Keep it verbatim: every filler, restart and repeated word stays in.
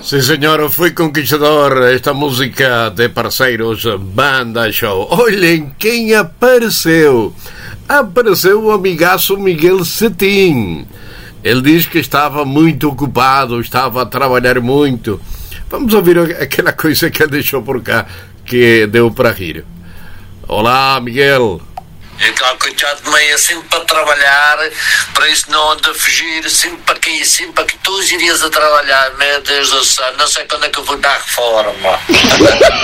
Sim, senhor, fui conquistador. Esta música de parceiros Banda Show. Olhem quem apareceu. Apareceu o amigaço Miguel Cetim. Ele diz que estava muito ocupado, estava a trabalhar muito. Vamos ouvir aquela coisa que ele deixou por cá, que deu para rir. Olá, Miguel. Então, coitado de mim, sempre para trabalhar, para isso não anda a fugir, sempre para aqui, sempre para aqui, todos os dias a trabalhar, meu Deus do céu, não sei quando é que eu vou dar reforma.